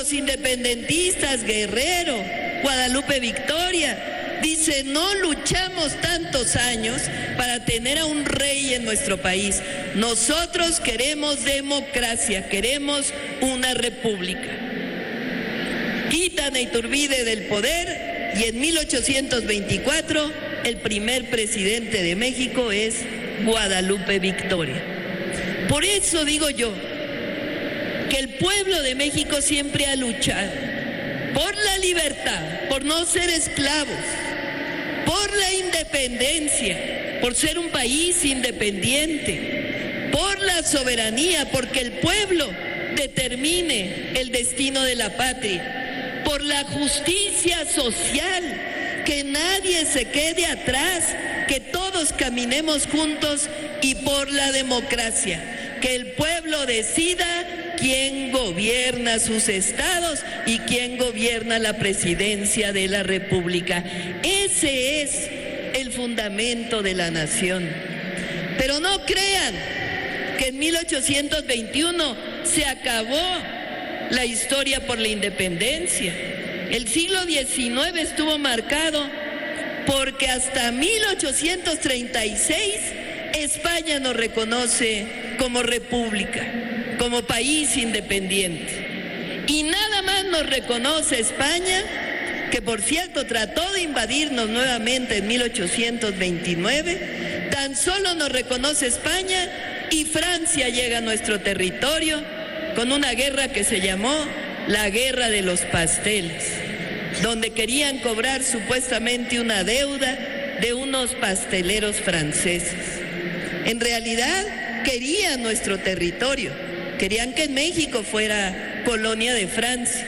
los independentistas Guerrero, Guadalupe Victoria, dicen: no luchamos tantos años para tener a un rey en nuestro país. Nosotros queremos democracia, queremos una república. Quitan a Iturbide del poder y en 1824 el primer presidente de México es Guadalupe Victoria. Por eso digo yo que el pueblo de México siempre ha luchado por la libertad, por no ser esclavos, por la independencia, por ser un país independiente, por la soberanía, porque el pueblo determine el destino de la patria, por la justicia social, que nadie se quede atrás, que todos caminemos juntos, y por la democracia, que el pueblo decida quién gobierna sus estados y quién gobierna la presidencia de la República. Ese es el fundamento de la nación. Pero no crean que en 1821 se acabó la historia por la independencia. El siglo XIX estuvo marcado porque hasta 1836 España nos reconoce como república, como país independiente. Y nada más nos reconoce España, que por cierto trató de invadirnos nuevamente en 1829, tan solo nos reconoce España y Francia llega a nuestro territorio con una guerra que se llamó la Guerra de los Pasteles, donde querían cobrar supuestamente una deuda de unos pasteleros franceses. En realidad querían nuestro territorio, querían que México fuera colonia de Francia.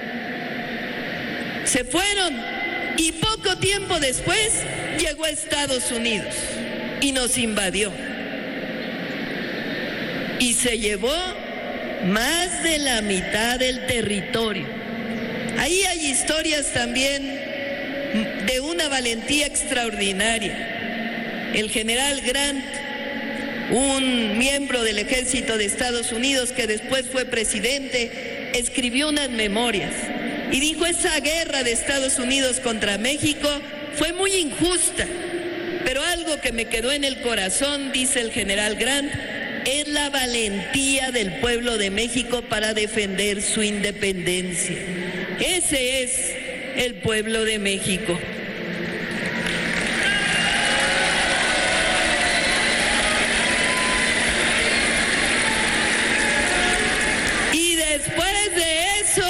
Se fueron y poco tiempo después llegó a Estados Unidos y nos invadió. Y se llevó más de la mitad del territorio. Ahí hay historias también de una valentía extraordinaria. El general Grant, un miembro del ejército de Estados Unidos que después fue presidente, escribió unas memorias y dijo: esa guerra de Estados Unidos contra México fue muy injusta, pero algo que me quedó en el corazón, dice el general Grant, es la valentía del pueblo de México para defender su independencia. Ese es el pueblo de México. Y después de eso,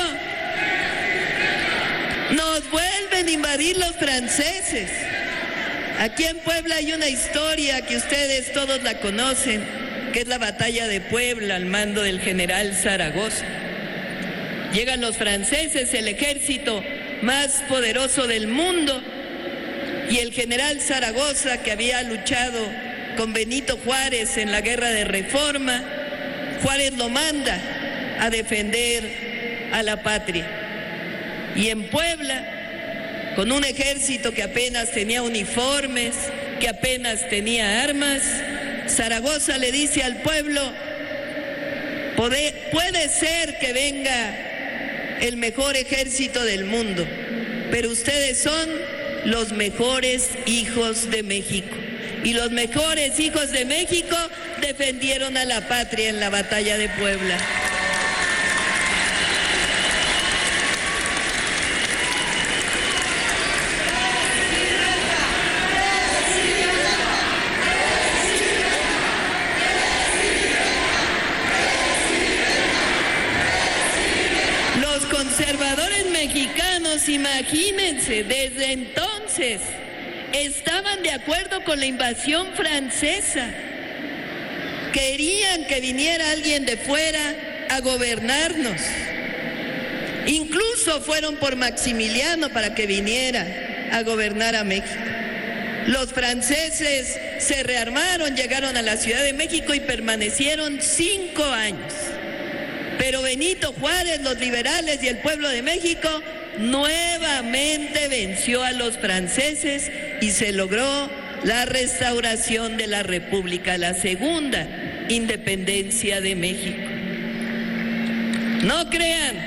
nos vuelven a invadir los franceses. Aquí en Puebla hay una historia que ustedes todos la conocen, que es la batalla de Puebla al mando del general Zaragoza. Llegan los franceses, el ejército más poderoso del mundo, y el general Zaragoza, que había luchado con Benito Juárez en la guerra de Reforma, Juárez lo manda a defender a la patria. Y en Puebla, con un ejército que apenas tenía uniformes, que apenas tenía armas, Zaragoza le dice al pueblo: puede ser que venga el mejor ejército del mundo, pero ustedes son los mejores hijos de México. Y los mejores hijos de México defendieron a la patria en la batalla de Puebla. Conservadores mexicanos, imagínense, desde entonces estaban de acuerdo con la invasión francesa. Querían que viniera alguien de fuera a gobernarnos. Incluso fueron por Maximiliano para que viniera a gobernar a México. Los franceses se rearmaron, llegaron a la Ciudad de México y permanecieron 5 años. Pero Benito Juárez, los liberales y el pueblo de México nuevamente venció a los franceses y se logró la restauración de la República, la segunda independencia de México. No crean